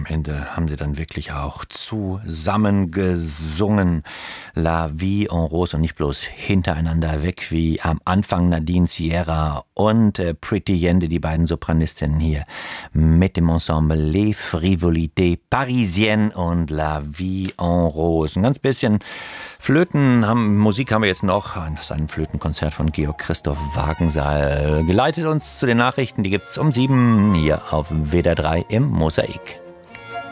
Ende haben sie dann wirklich auch zusammen gesungen. La Vie en Rose und nicht bloß hintereinander weg wie am Anfang Nadine Sierra und Pretty Yende, die beiden Sopranistinnen hier mit dem Ensemble Les Frivolités Parisiennes und La Vie en Rose. Ein ganz bisschen Musik haben wir jetzt noch. Das ist ein Flötenkonzert von Georg Christoph Wagenseil. Geleitet uns zu den Nachrichten, die gibt's um 7 hier auf WDR 3 im Mosaik.